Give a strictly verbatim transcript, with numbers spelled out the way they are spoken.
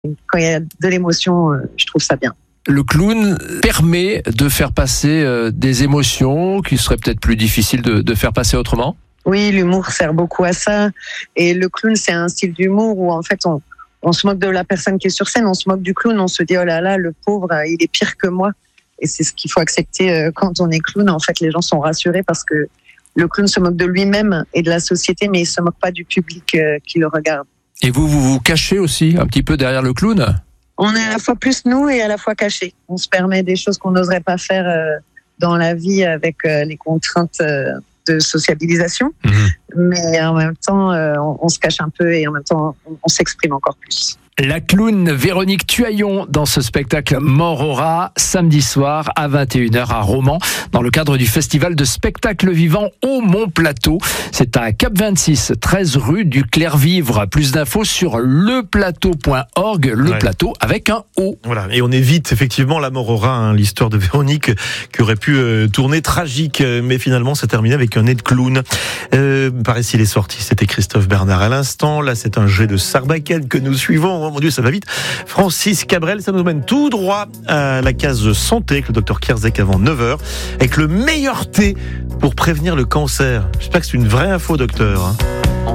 Quand il y a de l'émotion, je trouve ça bien. Le clown permet de faire passer des émotions qui seraient peut-être plus difficiles de, de faire passer autrement ? Oui, l'humour sert beaucoup à ça. Et le clown, c'est un style d'humour où en fait, on, on se moque de la personne qui est sur scène, on se moque du clown, on se dit « oh là là, le pauvre, il est pire que moi ». Et c'est ce qu'il faut accepter quand on est clown. En fait, les gens sont rassurés parce que le clown se moque de lui-même et de la société, mais il se moque pas du public qui le regarde. Et vous, vous vous cachez aussi un petit peu derrière le clown ? On est à la fois plus nous et à la fois cachés. On se permet des choses qu'on n'oserait pas faire dans la vie avec les contraintes de sociabilisation. Mmh. Mais en même temps, on, on se cache un peu et en même temps, on, on s'exprime encore plus. La clown Véronique Tuaillon dans ce spectacle Mort au rat, samedi soir à vingt et une heures à Romans, dans le cadre du festival de spectacle vivant au Mont-Plateau. C'est à Cap vingt-six, treize rue du Clair-Vivre. Plus d'infos sur leplateau point org, le ouais. plateau avec un O. Voilà, et on évite effectivement la mort au rat, hein, l'histoire de Véronique qui aurait pu euh, tourner tragique, mais finalement ça terminé avec un nez de clown. Euh, par ici il est sorti, c'était Christophe Bernard à l'instant. Là c'est un jet de Sarbacane que nous suivons. Oh mon Dieu, ça va vite. Francis Cabrel, ça nous mène tout droit à la case santé avec le docteur Kierzek avant neuf heures, avec le meilleur thé pour prévenir le cancer. J'espère que c'est une vraie info, docteur.